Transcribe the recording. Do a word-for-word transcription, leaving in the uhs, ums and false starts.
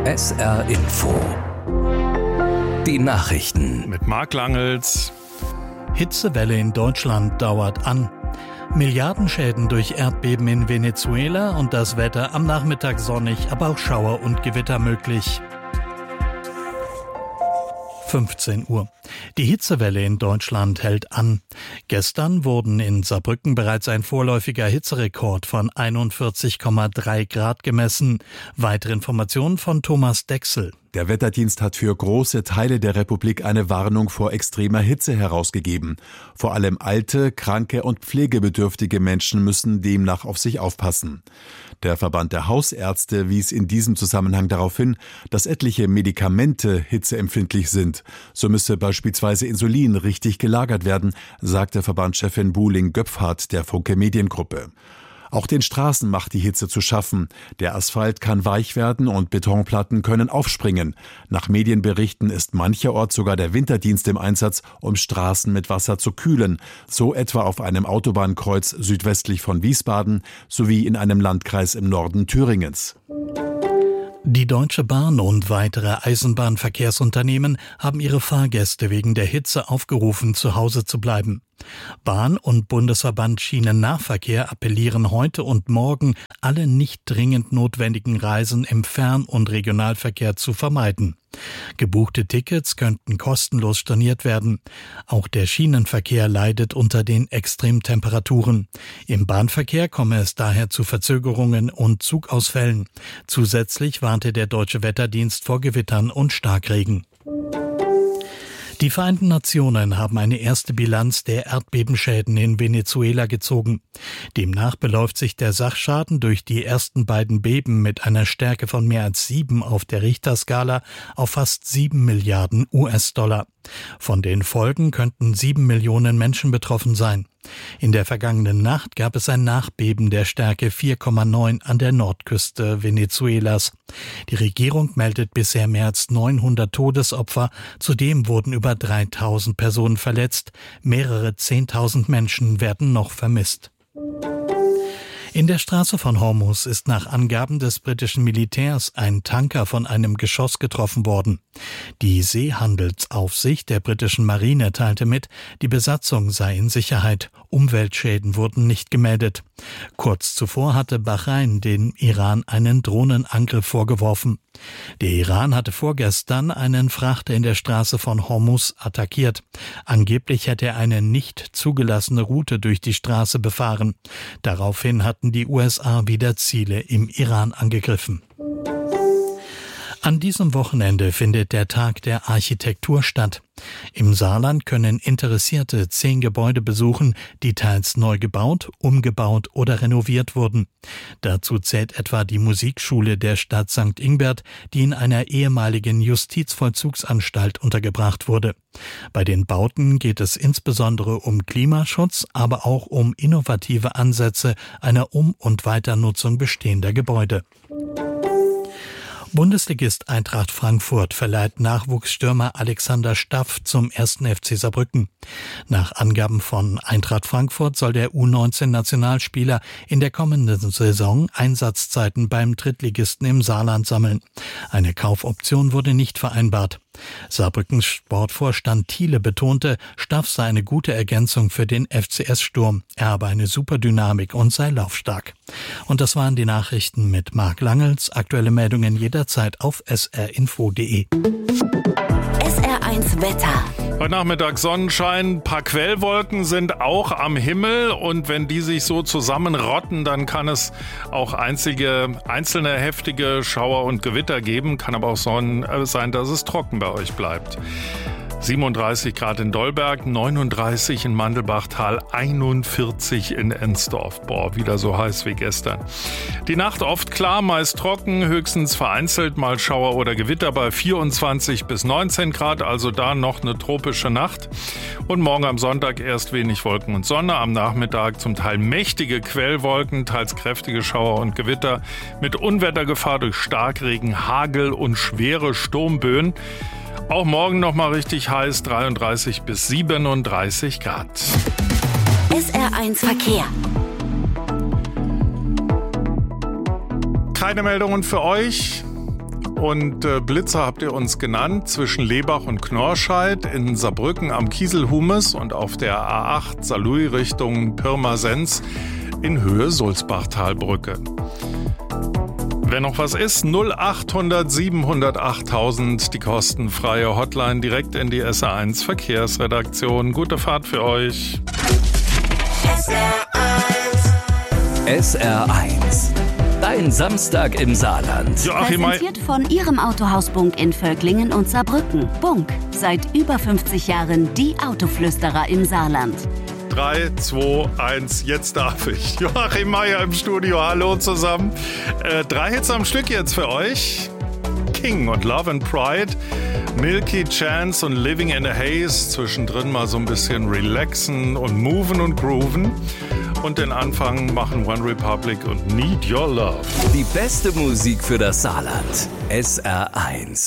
S R Info. Die Nachrichten. Mit Marc Langels. Hitzewelle in Deutschland dauert an. Milliardenschäden durch Erdbeben in Venezuela und das Wetter am Nachmittag sonnig, aber auch Schauer und Gewitter möglich. fünfzehn Uhr. Die Hitzewelle in Deutschland hält an. Gestern wurden in Saarbrücken bereits ein vorläufiger Hitzerekord von einundvierzig Komma drei Grad gemessen. Weitere Informationen von Thomas Dechsel. Der Wetterdienst hat für große Teile der Republik eine Warnung vor extremer Hitze herausgegeben. Vor allem alte, kranke und pflegebedürftige Menschen müssen demnach auf sich aufpassen. Der Verband der Hausärzte wies in diesem Zusammenhang darauf hin, dass etliche Medikamente hitzeempfindlich sind. So müsse beispielsweise Insulin richtig gelagert werden, sagte Verbandschefin Buhling-Göpfhardt der Funke Mediengruppe. Auch den Straßen macht die Hitze zu schaffen. Der Asphalt kann weich werden und Betonplatten können aufspringen. Nach Medienberichten ist mancherorts sogar der Winterdienst im Einsatz, um Straßen mit Wasser zu kühlen. So etwa auf einem Autobahnkreuz südwestlich von Wiesbaden sowie in einem Landkreis im Norden Thüringens. Die Deutsche Bahn und weitere Eisenbahnverkehrsunternehmen haben ihre Fahrgäste wegen der Hitze aufgerufen, zu Hause zu bleiben. Bahn- und Bundesverband Schienennahverkehr appellieren heute und morgen, alle nicht dringend notwendigen Reisen im Fern- und Regionalverkehr zu vermeiden. Gebuchte Tickets könnten kostenlos storniert werden. Auch der Schienenverkehr leidet unter den Extremtemperaturen. Im Bahnverkehr komme es daher zu Verzögerungen und Zugausfällen. Zusätzlich warnte der Deutsche Wetterdienst vor Gewittern und Starkregen. Die Vereinten Nationen haben eine erste Bilanz der Erdbebenschäden in Venezuela gezogen. Demnach beläuft sich der Sachschaden durch die ersten beiden Beben mit einer Stärke von mehr als sieben auf der Richterskala auf fast sieben Milliarden U S-Dollar. Von den Folgen könnten sieben Millionen Menschen betroffen sein. In der vergangenen Nacht gab es ein Nachbeben der Stärke vier Komma neun an der Nordküste Venezuelas. Die Regierung meldet bisher mehr als neunhundert Todesopfer. Zudem wurden über dreitausend Personen verletzt. Mehrere zehntausend Menschen werden noch vermisst. In der Straße von Hormuz ist nach Angaben des britischen Militärs ein Tanker von einem Geschoss getroffen worden. Die Seehandelsaufsicht der britischen Marine teilte mit, die Besatzung sei in Sicherheit. Umweltschäden wurden nicht gemeldet. Kurz zuvor hatte Bahrain dem Iran einen Drohnenangriff vorgeworfen. Der Iran hatte vorgestern einen Frachter in der Straße von Hormuz attackiert. Angeblich hätte er eine nicht zugelassene Route durch die Straße befahren. Daraufhin hatten die U S A wieder Ziele im Iran angegriffen. An diesem Wochenende findet der Tag der Architektur statt. Im Saarland können Interessierte zehn Gebäude besuchen, die teils neu gebaut, umgebaut oder renoviert wurden. Dazu zählt etwa die Musikschule der Stadt Sankt Ingbert, die in einer ehemaligen Justizvollzugsanstalt untergebracht wurde. Bei den Bauten geht es insbesondere um Klimaschutz, aber auch um innovative Ansätze einer Um- und Weiternutzung bestehender Gebäude. Bundesligist Eintracht Frankfurt verleiht Nachwuchsstürmer Alexander Staff zum ersten F C Saarbrücken. Nach Angaben von Eintracht Frankfurt soll der U neunzehn Nationalspieler in der kommenden Saison Einsatzzeiten beim Drittligisten im Saarland sammeln. Eine Kaufoption wurde nicht vereinbart. Saarbrückens Sportvorstand Thiele betonte, Staff sei eine gute Ergänzung für den F C S-Sturm. Er habe eine super Dynamik und sei laufstark. Und das waren die Nachrichten mit Marc Langels. Aktuelle Meldungen jederzeit auf s r info punkt d e. S R eins Wetter. Heute Nachmittag Sonnenschein, ein paar Quellwolken sind auch am Himmel und wenn die sich so zusammenrotten, dann kann es auch einzige, einzelne heftige Schauer und Gewitter geben. Kann aber auch sein, dass es trocken bei euch bleibt. siebenunddreißig Grad in Dolberg, neununddreißig in Mandelbachtal, einundvierzig in Ensdorf. Boah, wieder so heiß wie gestern. Die Nacht oft klar, meist trocken, höchstens vereinzelt mal Schauer oder Gewitter bei vierundzwanzig bis neunzehn Grad, also da noch eine tropische Nacht. Und morgen am Sonntag erst wenig Wolken und Sonne, am Nachmittag zum Teil mächtige Quellwolken, teils kräftige Schauer und Gewitter mit Unwettergefahr durch Starkregen, Hagel und schwere Sturmböen. Auch morgen noch mal richtig heiß, dreiunddreißig bis siebenunddreißig Grad. S R eins Verkehr. Keine Meldungen für euch. Und äh, Blitzer habt ihr uns genannt, zwischen Lebach und Knorrscheid, in Saarbrücken am Kieselhumes und auf der A acht Saarlouis Richtung Pirmasens in Höhe Sulzbachtalbrücke. Wenn noch was ist, null achthundert siebenhundert achttausend, die kostenfreie Hotline direkt in die S R eins Verkehrsredaktion. Gute Fahrt für euch. S R eins. S R eins. Dein Samstag im Saarland. Joachim May- Präsentiert von Ihrem Autohaus Bunk in Völklingen und Saarbrücken. Bunk, seit über fünfzig Jahren die Autoflüsterer im Saarland. drei, zwei, eins, jetzt darf ich. Joachim Meier im Studio, hallo zusammen. Äh, drei Hits am Stück jetzt für euch. King und Love and Pride, Milky Chance und Living in a Haze. Zwischendrin mal so ein bisschen relaxen und moven und grooven. Und den Anfang machen One Republic und Need Your Love. Die beste Musik für das Saarland. S R eins.